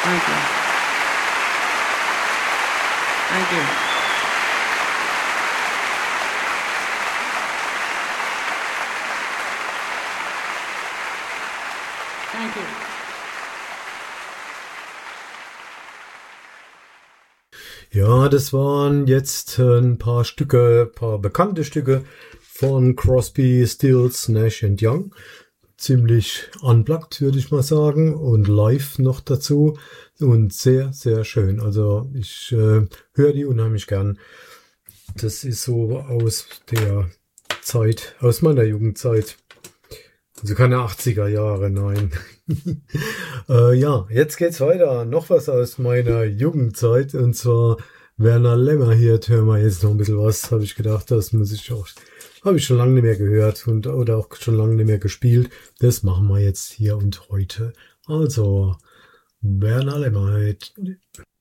Thank you. Thank you. Thank you. Ja, das waren jetzt ein paar bekannte Stücke von Crosby, Stills, Nash Young. Ziemlich unplugged, würde ich mal sagen, und live noch dazu und sehr, sehr schön. Also ich höre die unheimlich gern. Das ist so aus der Zeit, aus meiner Jugendzeit. Also keine 80er Jahre, nein. Ja, jetzt geht's weiter. Noch was aus meiner Jugendzeit, und zwar Werner Lämmerhirt. Hören wir jetzt noch ein bisschen was, habe ich gedacht. Das muss ich auch, habe ich schon lange nicht mehr gehört oder auch schon lange nicht mehr gespielt. Das machen wir jetzt hier und heute. Also, Werner Lämmerhirt.